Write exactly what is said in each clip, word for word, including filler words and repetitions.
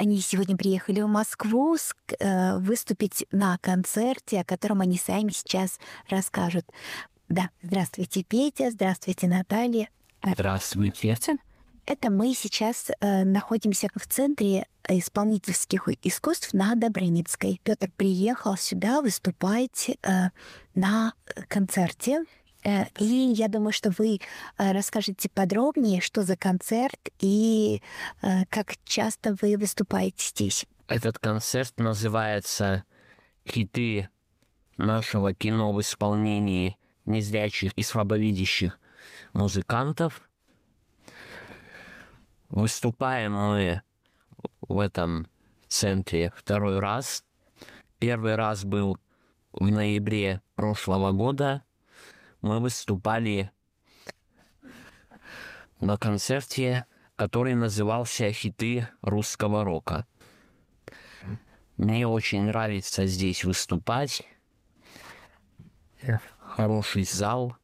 Они сегодня приехали в Москву с- э, выступить на концерте, о котором они сами сейчас расскажут. Да, здравствуйте, Петя, здравствуйте, Наталья. Здравствуйте. Это мы сейчас э, находимся в Центре исполнительских искусств на Добрынинской. Петр приехал сюда выступать э, на концерте. Э, и я думаю, что вы э, расскажете подробнее, что за концерт и э, как часто вы выступаете здесь. Этот концерт называется «Хиты нашего кино в исполнении незрячих и слабовидящих музыкантов». Выступаем мы в этом центре второй раз. Первый раз был в ноябре прошлого года. Мы выступали на концерте, который назывался «Хиты русского рока». Мне очень нравится здесь выступать. Хороший зал,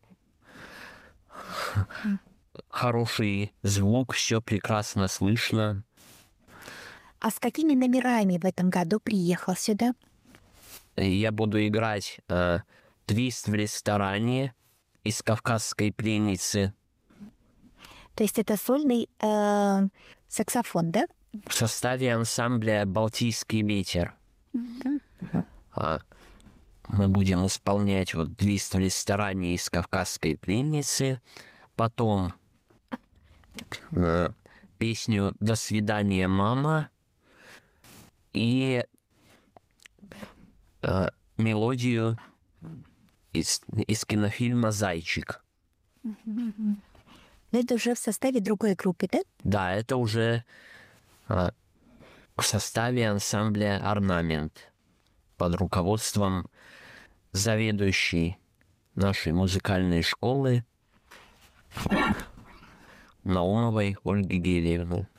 хороший звук, все прекрасно слышно. А с какими номерами в этом году приехал сюда? Я буду играть э, «Твист в ресторане» из «Кавказской пленницы» То есть это сольный э, саксофон, да? в составе ансамбля «Балтийский ветер». А, мы будем исполнять вот «Твист в ресторане» из «Кавказской пленницы», потом э, песню «До свидания, мама» и э, мелодию из, из кинофильма «Зайчик». Но это уже в составе другой группы, да? Да, это уже э, в составе ансамбля «Орнамент» под руководством заведующей нашей музыкальной школы Наумовой Ольги Гелиевны.